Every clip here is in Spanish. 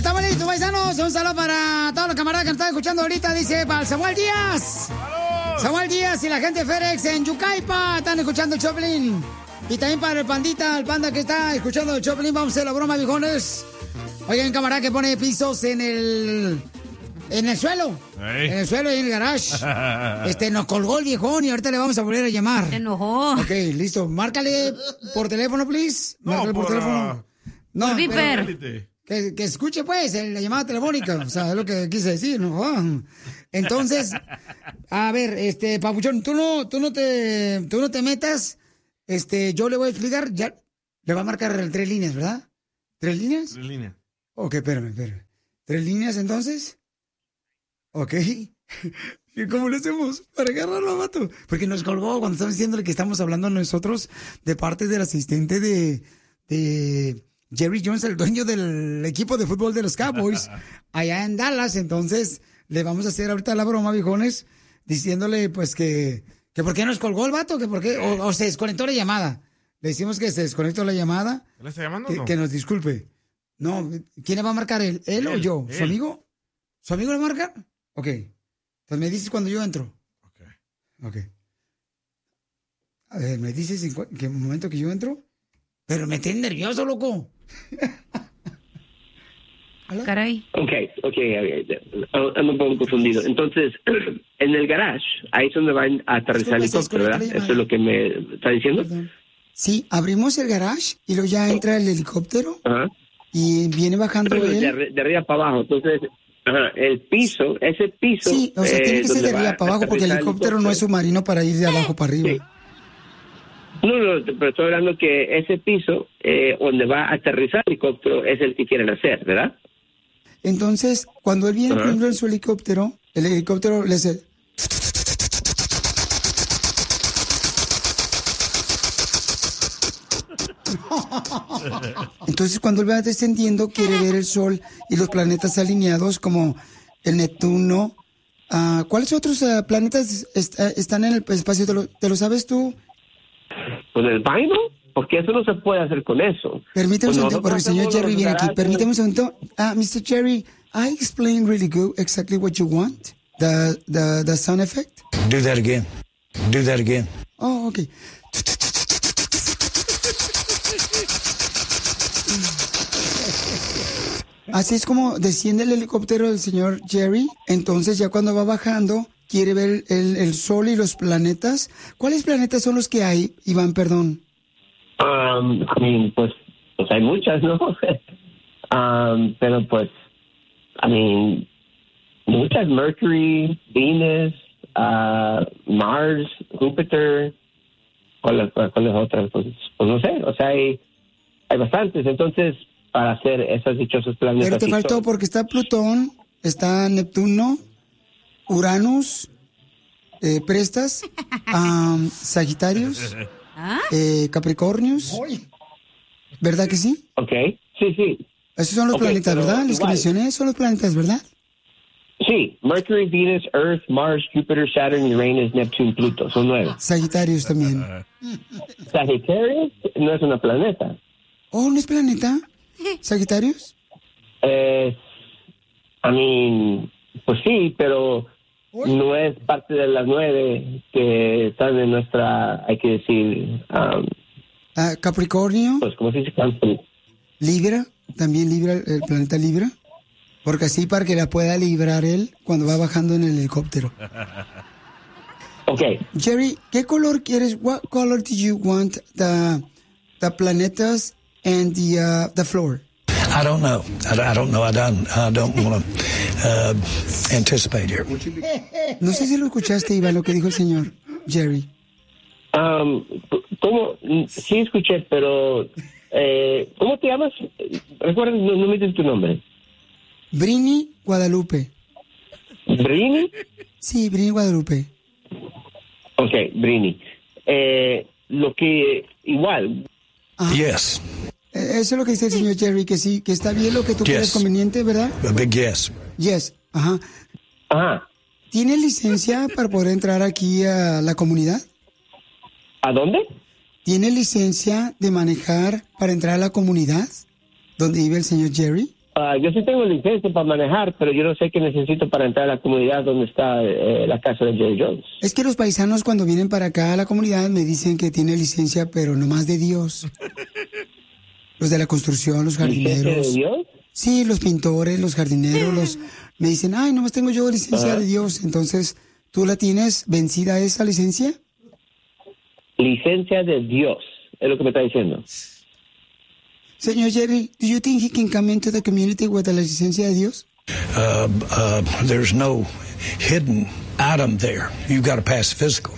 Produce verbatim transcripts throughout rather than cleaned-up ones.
Estamos listos, paisanos. Un saludo para todos los camaradas que nos están escuchando ahorita. Dice para el Samuel Díaz. ¡Saludos! Samuel Díaz y la gente de FedEx en Yucaipa están escuchando el Choplin. Y también para el pandita, el panda que está escuchando el Choplin. Vamos a hacer la broma, viejones. Oigan, camarada que pone pisos en el... En el suelo. Hey. En el suelo y en el garage. Este, nos colgó el viejón y ahorita le vamos a volver a llamar. Se enojó. Ok, listo. Márcale por teléfono, please. No, Márcale por, por teléfono. No, por Viper. Que, que escuche, pues, la llamada telefónica. O sea, es lo que quise decir, ¿no? Entonces, a ver, este, Papuchón, tú no, tú no te, tú no te metas. Este, yo le voy a explicar, ya, le va a marcar tres líneas, ¿verdad? ¿Tres líneas? Tres líneas. Ok, espérame, espérame. ¿Tres líneas, entonces? Ok. ¿Y cómo le hacemos para agarrarlo, vato? Porque nos colgó cuando estamos diciéndole que estamos hablando nosotros de parte del asistente de, de Jerry Jones, el dueño del equipo de fútbol de los Cowboys, allá en Dallas. Entonces, le vamos a hacer ahorita la broma, viejones, diciéndole, pues, que, que por qué nos colgó el vato, que por qué, o, o se desconectó la llamada. Le decimos que se desconectó la llamada. ¿Le está llamando que, o no? que nos disculpe. No, ¿quién le va a marcar? ¿Él, él, él o yo? Él. ¿Su amigo? ¿Su amigo le marca? Ok. Entonces me dices cuando yo entro. Ok. Ok. A ver, me dices en, cu- en qué momento que yo entro. Pero me tienes nervioso, loco. Caray. Ok, ok, ando un poco confundido. Entonces, en el garage, ahí es donde van a aterrizar el helicóptero, ¿verdad? Eso es lo que me está diciendo. Perdón. Sí, abrimos el garage y luego ya entra el helicóptero. Ajá. Y viene bajando Pero él. de, arri- de arriba para abajo. Entonces, ajá, el piso, ese piso. Sí, o sea, eh, tiene que ser de donde arriba va para abajo a porque el aterrizar helicóptero no es submarino para ir de abajo para arriba. Sí. No, no, pero estoy hablando que ese piso eh, donde va a aterrizar el helicóptero es el que quieren hacer, ¿verdad? Entonces, cuando él viene, Ajá. por ejemplo, en su helicóptero, el helicóptero le hace... Entonces, cuando él va descendiendo, quiere ver el Sol y los planetas alineados como el Neptuno. Ah, ¿cuáles otros ah, planetas est- ah, están en el espacio? ¿Te lo, te lo sabes tú? ¿Con el vaino? Porque eso no se puede hacer con eso. Permíteme un Pues segundo, porque el nosotros señor hacemos Jerry los viene aquí. garajes. Permíteme un segundo. Ah, mister Jerry, I explained really good exactly what you want. The, the, the sound effect. Do that again. Do that again. Oh, okay. Así es como desciende el helicóptero del señor Jerry. Entonces ya cuando va bajando, quiere ver el, el sol y los planetas. ¿Cuáles planetas son los que hay, Iván, perdón? Um, I mean, pues, pues hay muchas, ¿no? um, pero pues, I mean, muchas. Mercury, Venus, uh, Mars, Júpiter. ¿Cuáles cuáles otras? Pues, pues no sé, o sea, hay, hay bastantes. Entonces, para hacer esos dichosos planetas. Pero te sí faltó son- porque está Plutón, está Neptuno, Uranus, eh, Prestas, am, Sagitarios, eh, Capricornios. ¿Verdad que sí? Ok, sí, sí. Esos son los Ok, planetas, pero ¿verdad? Los que igual. mencioné son los planetas, ¿verdad? Sí, Mercury, Venus, Earth, Mars, Júpiter, Saturn, Uranus, Neptune, Pluto. Son nueve. Sagitarios también. Sagitarius no es una planeta. Oh, ¿no es planeta? ¿Sagitarios? Eh, I mean, pues sí, pero no es parte de las nueve que están en nuestra, hay que decir, um, Ah, Capricornio, pues, ¿cómo se dice? Campo. Libra, también Libra, el planeta Libra. Porque así para que la pueda librar él cuando va bajando en el helicóptero. Ok, Jerry, ¿qué color quieres? What color do you want the the planetas and the uh, the floor? I don't know. I, I don't know. I don't. I don't want to uh, anticipate here. No sé si lo escuchaste, Iván, lo que dijo el señor Jerry. um, ¿cómo? Sí escuché, pero, eh, ¿cómo te llamas? Recuerda, no, no me dices tu nombre. Brini Guadalupe. ¿Brini? Sí, Brini Guadalupe. Ok, Brini. Eh, lo que, igual, Yes. Eh, Eso es lo que dice el señor Jerry, que sí, que está bien lo que tú Yes. crees conveniente, ¿verdad? A big yes. Yes, ajá. ajá, ¿Tiene licencia para poder entrar aquí a la comunidad? ¿a dónde? ¿Tiene licencia de manejar para entrar a la comunidad donde vive el señor Jerry? Uh, yo sí tengo licencia para manejar, pero yo no sé qué necesito para entrar a la comunidad donde está eh, la casa de Jerry Jones. Es que los paisanos cuando vienen para acá a la comunidad me dicen que tiene licencia, pero no más de Dios. Los de la construcción, los jardineros. ¿Licencia de Dios? Sí, los pintores, los jardineros, los me dicen, ay, nomás tengo yo licencia uh-huh. de Dios. Entonces, ¿tú la tienes vencida esa licencia? Licencia de Dios, es lo que me está diciendo. Señor Jerry, do you think he can come into the community with la licencia de Dios? Uh, uh, there's no hidden item there. You've got to pass physical.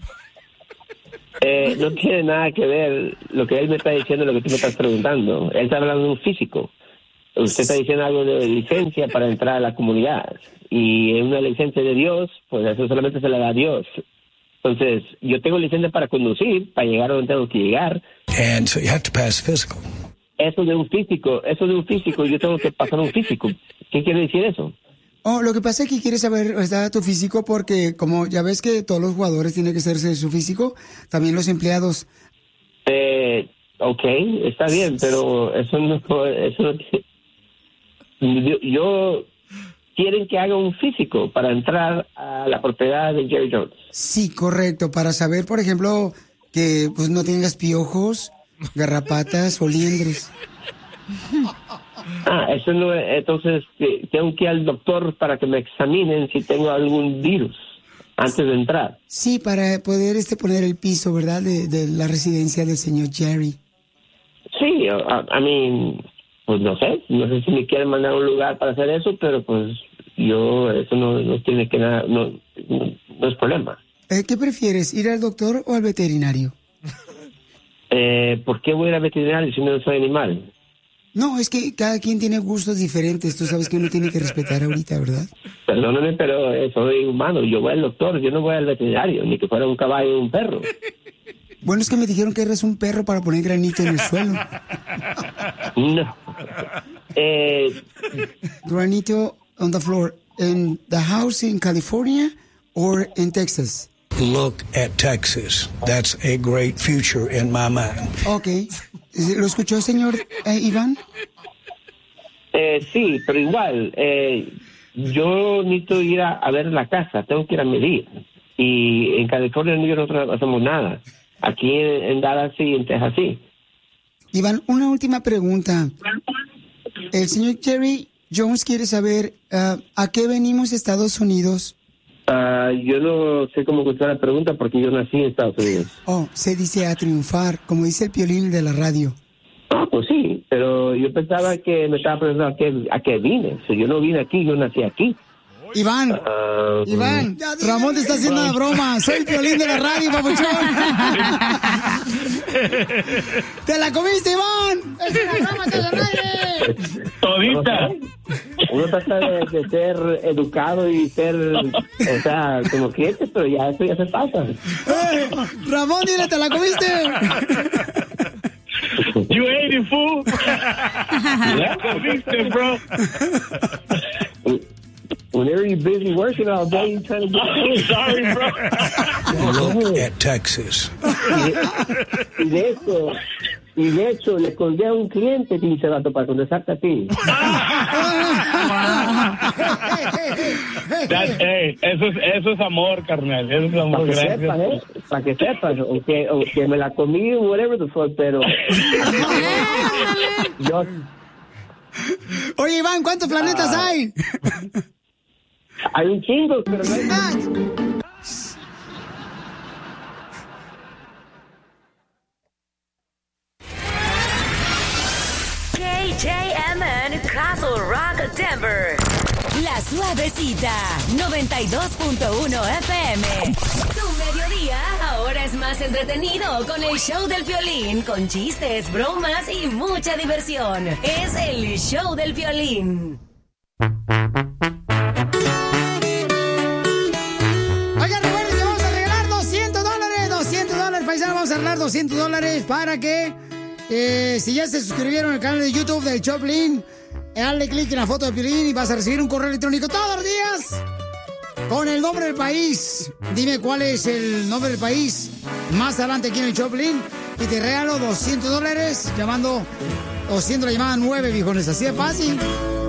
Eh, no tiene nada que ver lo que él me está diciendo, lo que tú me estás preguntando. Él está hablando de un físico. Usted está diciendo algo de licencia para entrar a la comunidad. Y en una licencia de Dios, pues eso solamente se le da a Dios. Entonces, yo tengo licencia para conducir, para llegar a donde tengo que llegar. And so you have to pass physical. Eso de un físico, eso de un físico, yo tengo que pasar un físico. ¿Qué quiere decir eso? Oh, lo que pasa es que quieres saber, está tu físico, porque como ya ves que todos los jugadores tienen que hacerse su físico, también los empleados. Eh, ok, está bien, pero eso no, eso no yo, yo quieren que haga un físico para entrar a la propiedad de Jerry Jones. Sí, correcto, para saber, por ejemplo, que pues no tengas piojos, garrapatas o liendres. Ah, eso no es, entonces tengo que ir al doctor para que me examinen si tengo algún virus antes de entrar. Sí, para poder este poner el piso, ¿verdad? De, de la residencia del señor Jerry. Sí, a, a mí, pues no sé, no sé si me quieren mandar a un lugar para hacer eso, pero pues yo, eso no, no tiene que nada, no, no, no es problema. Eh, ¿Qué prefieres, ir al doctor o al veterinario? Eh, ¿por qué voy a ir al veterinario si no soy animal? No, es que cada quien tiene gustos diferentes. Tú sabes que uno tiene que respetar ahorita, ¿verdad? Perdóname, pero eh, soy humano. Yo voy al doctor, yo no voy al veterinario, ni que fuera un caballo o un perro. Bueno, es que me dijeron que eres un perro para poner granito en el suelo. No. Eh, granito on the floor. ¿En the house in California or in Texas? Look at Texas. That's a great future in my mind. Okay. ¿Lo escuchó, señor eh, Iván? Eh, sí, pero igual, eh, yo necesito ir a, a ver la casa, tengo que ir a medir. Y en California nosotros no hacemos nada. Aquí en, en Dallas sí, en Texas sí. Iván, una última pregunta. El señor Jerry Jones quiere saber uh, ¿a qué venimos Estados Unidos? Uh, yo no sé cómo contestar la pregunta porque yo nací en Estados Unidos. Oh, se dice a triunfar, como dice el Piolín de la radio. Ah, pues sí, pero yo pensaba que me estaba preguntando a qué, a qué vine. Si yo no vine aquí, yo nací aquí. Iván, uh, Iván, Ramón te está haciendo una broma. Soy el Piolín de la radio, papuchón. ¡Te la comiste, Iván! ¡Es una broma, te la nadie! Todita. Uno trata de, de ser educado y ser, o sea, como cliente, pero ya eso ya se pasa. ¡Eh! Ramón, dile, ¿te la comiste? You ate it, fool. La comiste, bro. Whenever you're busy working all day, you're trying to get... I'm sorry, bro. Look at Texas. Y de hecho, y de hecho, le colgué a un cliente, pinche vato, para contestarte a ti. That, hey, eso es, eso es amor, carnal. Eso es amor, para que gracias. sepas, ¿eh? Para que sepas, o que, o que me la comí, whatever the fuck, pero... yo... Oye, Iván, ¿cuántos planetas Ah. hay? Hay un chingo, pero no hay más. K J M N Castle Rock, Denver. La Suavecita, noventa y dos punto uno F M. Tu mediodía ahora es más entretenido con el show del Piolín, con chistes, bromas y mucha diversión. Es el show del Piolín. Oigan, recuerden que vamos a regalar doscientos dólares, doscientos dólares, paisanos, vamos a regalar doscientos dólares para que, eh, si ya se suscribieron al canal de YouTube del Choplin, dale clic en la foto de Piolín y vas a recibir un correo electrónico todos los días con el nombre del país. Dime cuál es el nombre del país más adelante aquí en el Choplin y te regalo doscientos dólares llamando o siendo la llamada nueve, viejones. Así de fácil.